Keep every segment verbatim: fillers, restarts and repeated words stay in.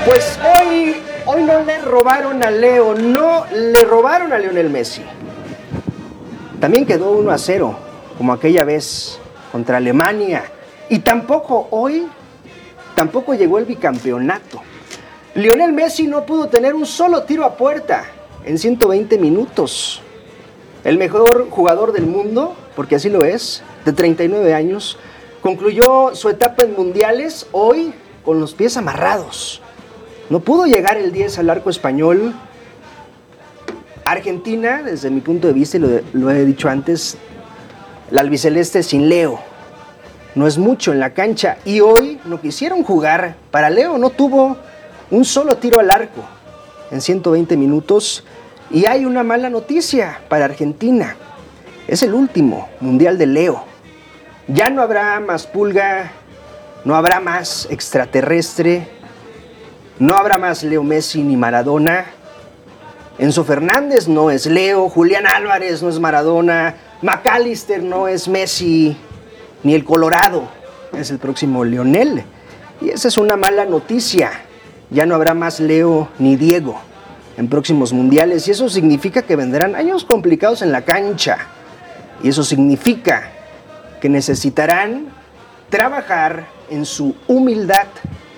Pues hoy, hoy no le robaron a Leo, no le robaron a Lionel Messi. También quedó uno a cero, como aquella vez contra Alemania. Y tampoco hoy, tampoco llegó el bicampeonato. Lionel Messi no pudo tener un solo tiro a puerta en ciento veinte minutos. El mejor jugador del mundo, porque así lo es, de treinta y nueve años, concluyó su etapa en mundiales hoy con los pies amarrados. No pudo llegar el diez al arco español. Argentina, desde mi punto de vista, y lo, lo he dicho antes, la albiceleste sin Leo no es mucho en la cancha. Y hoy no quisieron jugar para Leo, no tuvo un solo tiro al arco en ciento veinte minutos. Y hay una mala noticia para Argentina. Es el último mundial de Leo. Ya no habrá más Pulga, no habrá más extraterrestre, no habrá más Leo Messi ni Maradona. Enzo Fernández no es Leo, Julián Álvarez no es Maradona, McAllister no es Messi, ni el Colorado es el próximo Lionel. Y esa es una mala noticia. Ya no habrá más Leo ni Diego en próximos mundiales, y eso significa que vendrán años complicados en la cancha. Y eso significa que necesitarán trabajar en su humildad.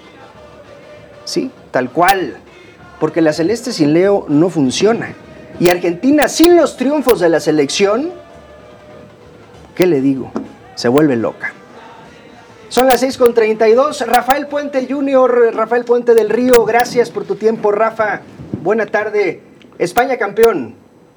Sí, tal cual. Porque la celeste sin Leo no funciona. Y Argentina sin los triunfos de la selección, ¿qué le digo? Se vuelve loca. Son las seis con treinta y dos. Rafael Puente junior, Rafael Puente del Río, gracias por tu tiempo, Rafa. Buena tarde. España campeón.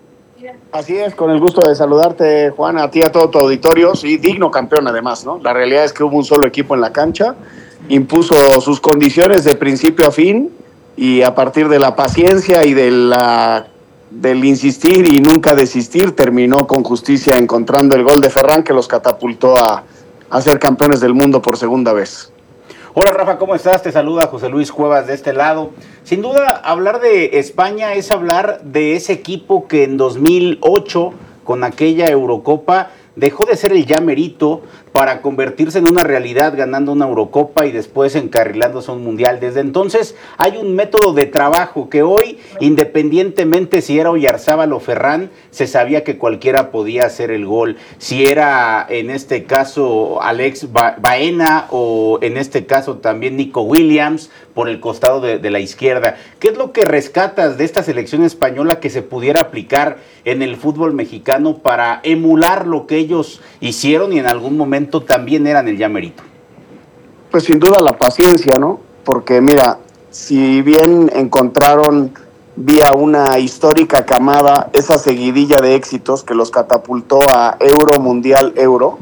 Así es, con el gusto de saludarte, Juan, a ti, a todo tu auditorio. Sí, digno campeón además, ¿no? La realidad es que hubo un solo equipo en la cancha, impuso sus condiciones de principio a fin, y a partir de la paciencia y de la, del insistir y nunca desistir, terminó con justicia encontrando el gol de Ferran que los catapultó a, a ser campeones del mundo por segunda vez. Hola Rafa, ¿cómo estás? Te saluda José Luis Cuevas de este lado. Sin duda, hablar de España es hablar de ese equipo que en dos mil ocho, con aquella Eurocopa, dejó de ser el ya merito para convertirse en una realidad, ganando una Eurocopa y después encarrilándose a un Mundial. Desde entonces hay un método de trabajo que hoy, independientemente si era Oyarzábal o Ferran, se sabía que cualquiera podía hacer el gol. Si era en este caso Alex ba- Baena o en este caso también Nico Williams por el costado de, de la izquierda. ¿Qué es lo que rescatas de esta selección española que se pudiera aplicar en el fútbol mexicano para emular lo que ellos hicieron y en algún momento también eran el ya merito? Pues sin duda la paciencia, ¿no? Porque mira, si bien encontraron vía una histórica camada esa seguidilla de éxitos que los catapultó a Euro, Mundial, Euro,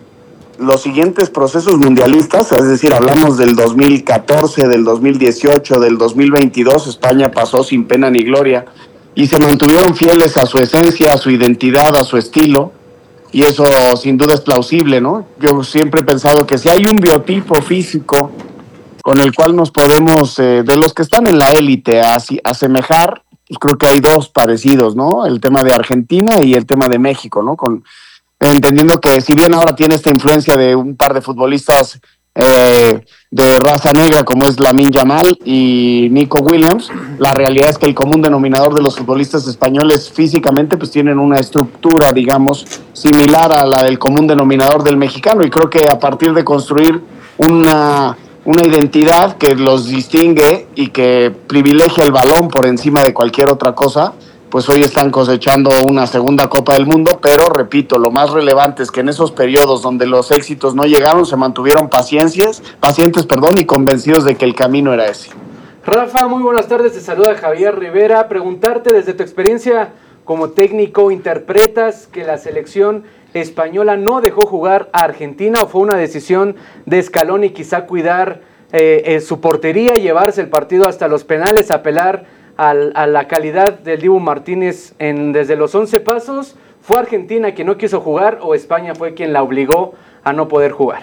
los siguientes procesos mundialistas, es decir, hablamos del dos mil catorce, del dos mil dieciocho, del dos mil veintidós, España pasó sin pena ni gloria y se mantuvieron fieles a su esencia, a su identidad, a su estilo. Y eso sin duda es plausible, ¿no? Yo siempre he pensado que si hay un biotipo físico con el cual nos podemos, eh, de los que están en la élite, así, asemejar, pues creo que hay dos parecidos, ¿no? El tema de Argentina y el tema de México, ¿no? Con, entendiendo que si bien ahora tiene esta influencia de un par de futbolistas eh, de raza negra como es Lamine Yamal y Nico Williams, la realidad es que el común denominador de los futbolistas españoles físicamente pues tienen una estructura, digamos, similar a la del común denominador del mexicano, y creo que a partir de construir una, una identidad que los distingue y que privilegia el balón por encima de cualquier otra cosa, pues hoy están cosechando una segunda Copa del Mundo. Pero repito, lo más relevante es que en esos periodos donde los éxitos no llegaron, se mantuvieron paciencias, pacientes perdón, y convencidos de que el camino era ese. Rafa, muy buenas tardes, te saluda Javier Rivera. Preguntarte desde tu experiencia como técnico, ¿interpretas que la selección española no dejó jugar a Argentina o fue una decisión de Scaloni quizá cuidar eh, eh, su portería y llevarse el partido hasta los penales, apelar Al, a la calidad del Dibu Martínez en, desde los once pasos? ¿Fue Argentina quien no quiso jugar o España fue quien la obligó a no poder jugar?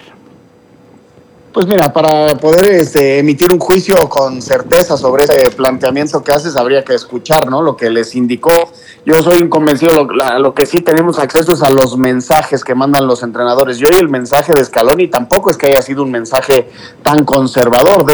Pues mira, para poder este, emitir un juicio con certeza sobre ese planteamiento que haces, habría que escuchar, ¿no?, lo que les indicó. Yo soy un convencido, lo, la, lo que sí tenemos acceso es a los mensajes que mandan los entrenadores. Y hoy el mensaje de Scaloni tampoco es que haya sido un mensaje tan conservador. De